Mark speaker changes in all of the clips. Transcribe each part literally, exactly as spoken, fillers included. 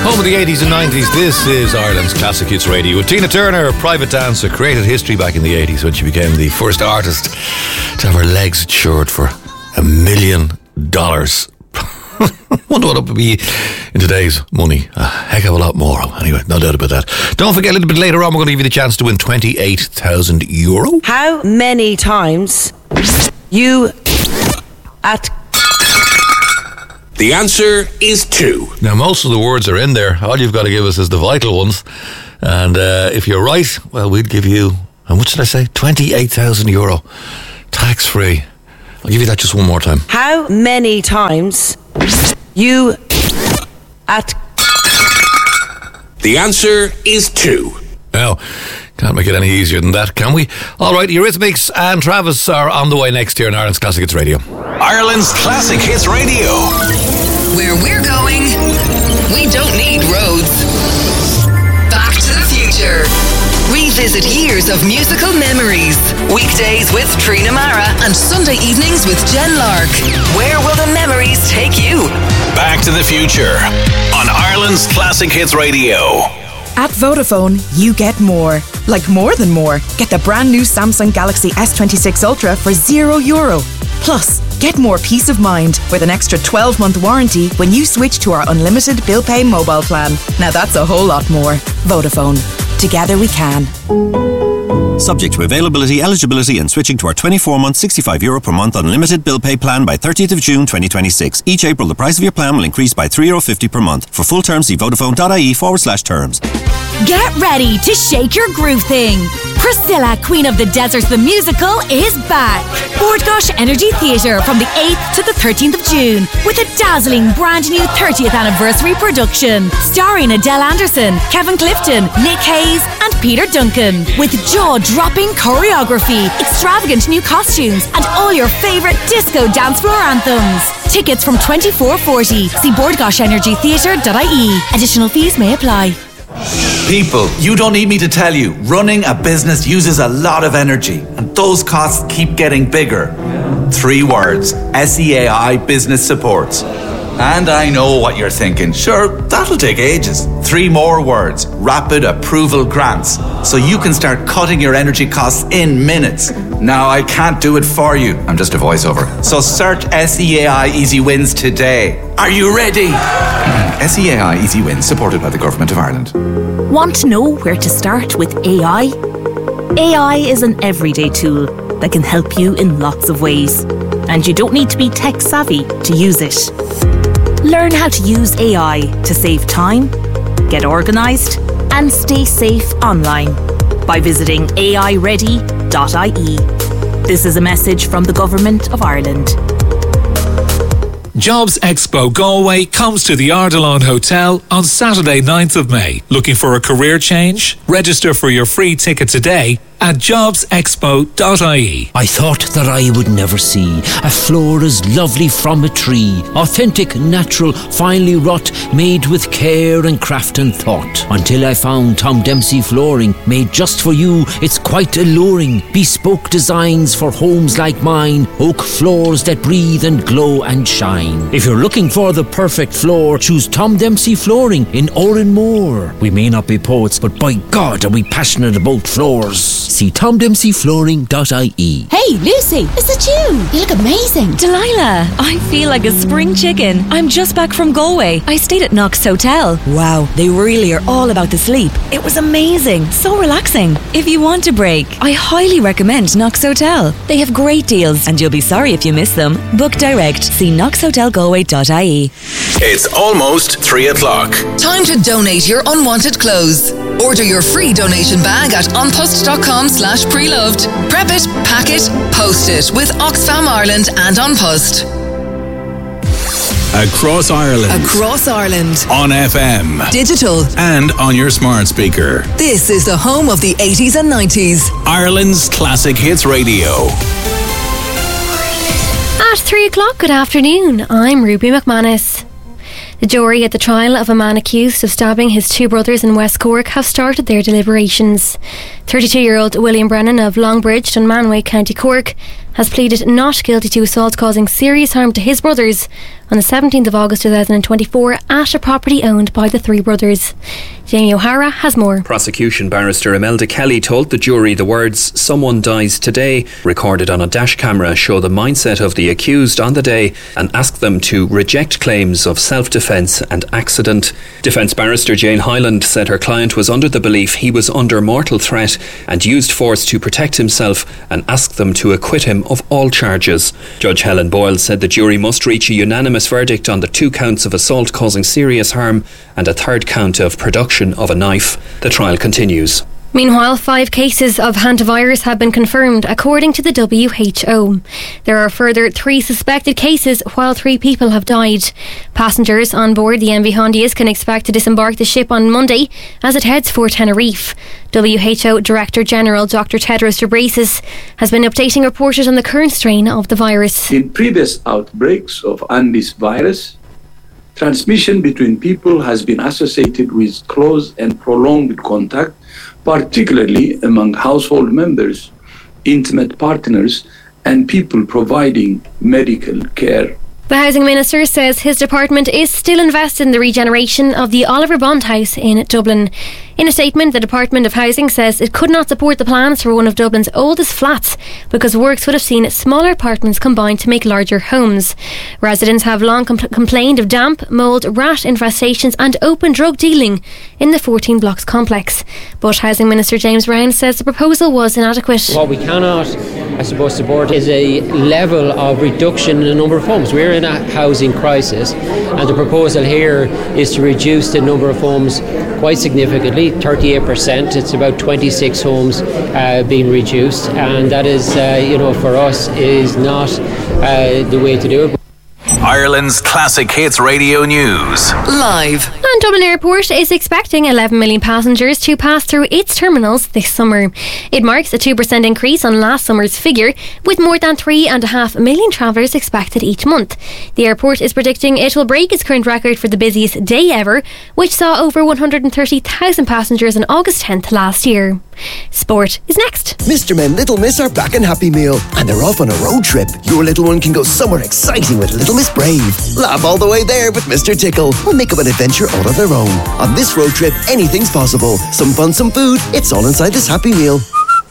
Speaker 1: Home of the eighties and nineties. This is Ireland's Classic Hits Radio with Tina Turner, private dancer, created history back in the eighties when she became the first artist to have her legs insured for a million dollars. Wonder what it would be in today's money. A heck of a lot more. Anyway, no doubt about that. Don't forget, a little bit later on, we're going to give you the chance to win twenty-eight thousand euro.
Speaker 2: How many times you at...
Speaker 3: The answer is two.
Speaker 1: Now, most of the words are in there. All you've got to give us is the vital ones. And uh, if you're right, well, we'd give you, how much did I say? twenty-eight thousand euro. Tax free. I'll give you that just one more time.
Speaker 2: How many times you at...
Speaker 3: The answer is two.
Speaker 1: Now, can't make it any easier than that, can we? All right, Eurythmics and Travis are on the way next year in Ireland's Classic Hits Radio.
Speaker 4: Ireland's Classic Hits Radio.
Speaker 5: Where we're going, we don't need roads. Back to the Future. Revisit years of musical memories. Weekdays with Trina Mara and Sunday evenings with Jen Lark. Where will the memories take you?
Speaker 4: Back to the Future on Ireland's Classic Hits Radio.
Speaker 6: At Vodafone, you get more. Like more than more. Get the brand new Samsung Galaxy S twenty-six Ultra for zero euro. Plus, get more peace of mind with an extra twelve-month warranty when you switch to our unlimited bill pay mobile plan. Now that's a whole lot more. Vodafone. Together we can.
Speaker 7: Subject to availability, eligibility and switching to our twenty-four month, sixty-five euro per month unlimited bill pay plan by thirtieth of June twenty twenty-six. Each April, the price of your plan will increase by three euro fifty per month. For full terms, see vodafone.ie forward slash terms.
Speaker 8: Get ready to shake your groove thing. Priscilla, Queen of the Desert the Musical is back. Bord Gáis Energy Theatre from the eighth to the thirteenth of June with a dazzling brand new thirtieth anniversary production starring Adele Anderson, Kevin Clifton, Nick Hayes and Peter Duncan with jaw-dropping choreography, extravagant new costumes and all your favourite disco dance floor anthems. Tickets from twenty-four forty. See bord gáis energy theatre dot I E. Additional fees may apply.
Speaker 9: People, you don't need me to tell you, running a business uses a lot of energy and those costs keep getting bigger. Three words, S E A I Business Supports. And I know what you're thinking, sure, that'll take ages. Three more words, Rapid Approval Grants, so you can start cutting your energy costs in minutes. Now, I can't do it for you, I'm just a voiceover. So search S E A I Easy Wins today. Are you ready? S E A I Easy Wins, supported by the Government of Ireland.
Speaker 10: Want to know where to start with A I? A I is an everyday tool that can help you in lots of ways. And you don't need to be tech savvy to use it. Learn how to use A I to save time, get organised, and stay safe online by visiting A I ready dot I E. This is a message from the Government of Ireland.
Speaker 11: Jobs Expo Galway comes to the Ardilaun Hotel on Saturday ninth of May. Looking for a career change? Register for your free ticket today at jobs expo dot I E.
Speaker 12: I thought that I would never see a floor as lovely from a tree. Authentic, natural, finely wrought, made with care and craft and thought. Until I found Tom Dempsey Flooring, made just for you. It's quite alluring. Bespoke designs for homes like mine. Oak floors that breathe and glow and shine. If you're looking for the perfect floor, choose Tom Dempsey Flooring in Oranmore. We may not be poets, but by God are we passionate about floors. See tom dempsey flooring dot I E.
Speaker 13: Hey, Lucy, is it you? You look amazing.
Speaker 14: Delilah, I feel like a spring chicken. I'm just back from Galway. I stayed at Knox Hotel. Wow, they really are all about the sleep. It was amazing, so relaxing. If you want a break, I highly recommend Knox Hotel. They have great deals, and you'll be sorry if you miss them. Book direct. See knox hotel galway dot I E.
Speaker 4: It's almost three o'clock.
Speaker 5: Time to donate your unwanted clothes. Order your free donation bag at unpost dot com slash preloved. Prep it, pack it, post it with Oxfam Ireland and Unpost.
Speaker 4: Across Ireland.
Speaker 5: Across Ireland.
Speaker 4: On F M.
Speaker 5: Digital.
Speaker 4: And on your smart speaker.
Speaker 5: This is the home of the eighties and nineties.
Speaker 4: Ireland's Classic Hits Radio.
Speaker 15: At three o'clock, good afternoon. I'm Ruby McManus. The jury at the trial of a man accused of stabbing his two brothers in West Cork have started their deliberations. thirty-two-year-old William Brennan of Longbridge, Dunmanway, County Cork, has pleaded not guilty to assault causing serious harm to his brothers, on the seventeenth of August two thousand twenty-four at a property owned by the three brothers. Jamie O'Hara has more.
Speaker 16: Prosecution barrister Imelda Kelly told the jury the words "someone dies today" recorded on a dash camera show the mindset of the accused on the day and asked them to reject claims of self-defence and accident. Defence barrister Jane Hyland said her client was under the belief he was under mortal threat and used force to protect himself and asked them to acquit him of all charges. Judge Helen Boyle said the jury must reach a unanimous verdict on the two counts of assault causing serious harm and a third count of production of a knife. The trial continues.
Speaker 15: Meanwhile, five cases of hantavirus have been confirmed, according to the W H O. There are further three suspected cases, while three people have died. Passengers on board the M V Hondias can expect to disembark the ship on Monday as it heads for Tenerife. W H O Director General Doctor Tedros Ghebreyesus has been updating reporters on the current strain of the virus.
Speaker 17: In previous outbreaks of Andes virus, transmission between people has been associated with close and prolonged contact, particularly among household members, intimate partners, and people providing medical care.
Speaker 15: The Housing Minister says his department is still invested in the regeneration of the Oliver Bond House in Dublin. In a statement, the Department of Housing says it could not support the plans for one of Dublin's oldest flats because works would have seen smaller apartments combined to make larger homes. Residents have long compl- complained of damp, mould, rat infestations and open drug dealing in the fourteen blocks complex. But Housing Minister James Brown says the proposal was inadequate.
Speaker 18: What we cannot, I suppose, support is a level of reduction in the number of homes. We're in a housing crisis, and the proposal here is to reduce the number of homes quite significantly, thirty-eight percent. It's about twenty-six homes uh, being reduced, and that is, uh, you know, for us is not uh, the way to do it.
Speaker 4: Ireland's Classic Hits Radio News.
Speaker 5: Live.
Speaker 15: And Dublin Airport is expecting eleven million passengers to pass through its terminals this summer. It marks a two percent increase on last summer's figure, with more than three point five million travellers expected each month. The airport is predicting it will break its current record for the busiest day ever, which saw over one hundred thirty thousand passengers on August tenth last year. Sport is next.
Speaker 19: Mister Men, Little Miss are back in Happy Meal, and they're off on a road trip. Your little one can go somewhere exciting with Little Miss Brave. Laugh all the way there with Mister Tickle, or make up an adventure all of their own. On this road trip, anything's possible. Some fun, some food. It's all inside this Happy Meal.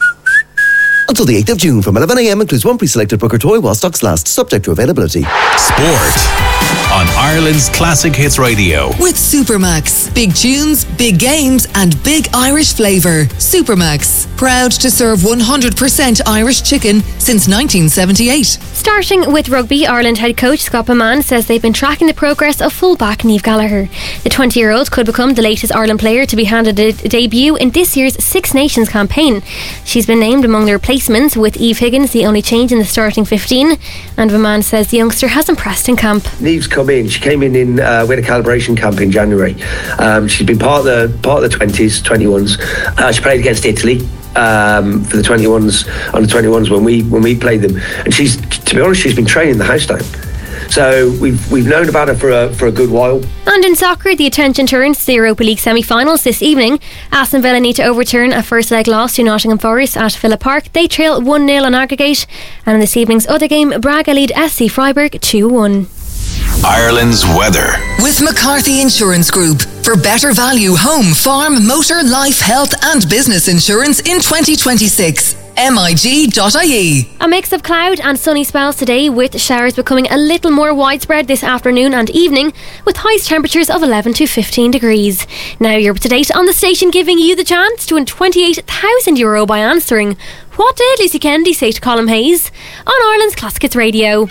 Speaker 19: Until the eighth of June from eleven a.m. includes one pre-selected Booker toy while stocks last, subject to availability.
Speaker 4: Sport on Ireland's Classic Hits Radio.
Speaker 5: With Supermax. Big tunes, big games and big Irish flavour. Supermax. Proud to serve one hundred percent Irish chicken since nineteen seventy-eight.
Speaker 15: Starting with rugby, Ireland head coach Scott Bowman says they've been tracking the progress of fullback Niamh Gallagher. The twenty-year-old could become the latest Ireland player to be handed a debut in this year's Six Nations campaign. She's been named among the replacements, with Eve Higgins the only change in the starting fifteen, and Bowman says the youngster has impressed in camp.
Speaker 20: Niamh's come in. She came in in uh, with a calibration camp in January. Um, she's been part of the part of the twenties, twenty-ones. Uh, she played against Italy. Um, for the twenty-ones, on the twenty-ones when we when we played them, and she's, to be honest, she's been training the house down. So we've we've known about her for a for a good while.
Speaker 15: And in soccer, the attention turns to the Europa League semi-finals this evening. Aston Villa need to overturn a first leg loss to Nottingham Forest at Villa Park. They trail one nil on aggregate, and in this evening's other game, Braga lead S C Freiburg two one.
Speaker 4: Ireland's weather.
Speaker 5: With McCarthy Insurance Group. For better value home, farm, motor, life, health and business insurance in twenty twenty-six. M I G dot I E.
Speaker 15: A mix of cloud and sunny spells today, with showers becoming a little more widespread this afternoon and evening, with highest temperatures of eleven to fifteen degrees. Now you're up to date on the station, giving you the chance to win twenty-eight thousand euro by answering what did Lucy Kennedy say to Colin Hayes on Ireland's Classic Hits Radio.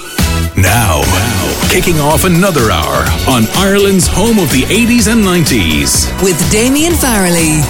Speaker 4: Now, now, kicking off another hour on Ireland's home of the eighties and nineties.
Speaker 5: With Damien Farrelly.